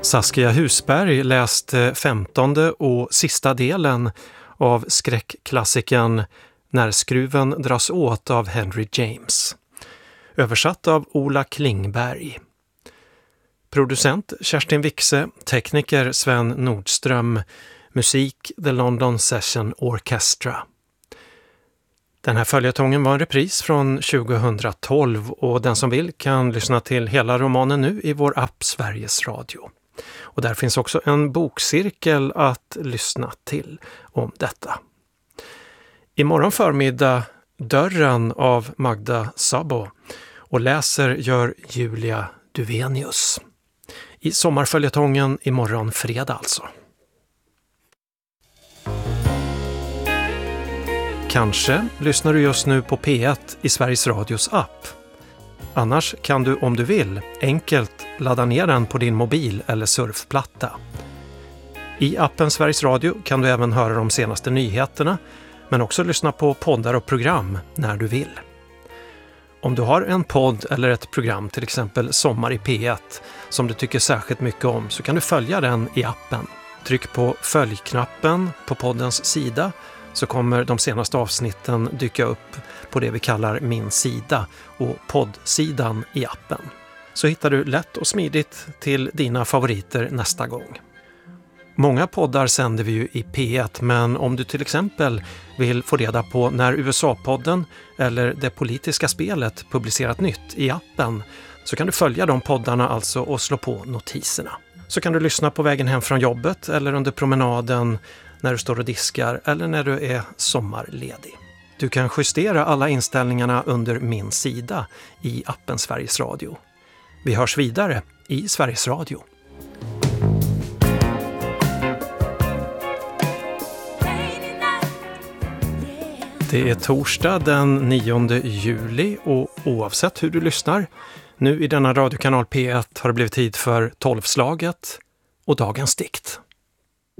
Saskia Husberg läste 15:e och sista delen av skräckklassikern När skruven dras åt av Henry James. Översatt av Ola Klingberg. Producent Kerstin Wixe, tekniker Sven Nordström, musik The London Session Orchestra. Den här följetongen var en repris från 2012 och den som vill kan lyssna till hela romanen nu i vår app Sveriges Radio. Och där finns också en bokcirkel att lyssna till om detta. Imorgon förmiddag Dörren av Magda Sabo och läser gör Julia Duvenius. I sommarföljetongen imorgon fredag alltså. Kanske lyssnar du just nu på P1 i Sveriges Radios app. Annars kan du om du vill enkelt ladda ner den på din mobil eller surfplatta. I appen Sveriges Radio kan du även höra de senaste nyheterna men också lyssna på poddar och program när du vill. Om du har en podd eller ett program, till exempel Sommar i P1, som du tycker särskilt mycket om så kan du följa den i appen. Tryck på följknappen på poddens sida så kommer de senaste avsnitten dyka upp på det vi kallar Min sida och poddsidan i appen. Så hittar du lätt och smidigt till dina favoriter nästa gång. Många poddar sänder vi ju i P1 men om du till exempel vill få reda på när USA-podden eller Det politiska spelet publicerat nytt i appen så kan du följa de poddarna alltså och slå på notiserna. Så kan du lyssna på vägen hem från jobbet eller under promenaden när du står och diskar eller när du är sommarledig. Du kan justera alla inställningarna under Min sida i appen Sveriges Radio. Vi hörs vidare i Sveriges Radio. Det är torsdag den 9 juli och oavsett hur du lyssnar, nu i denna radiokanal P1 har det blivit tid för 12-slaget och dagens dikt.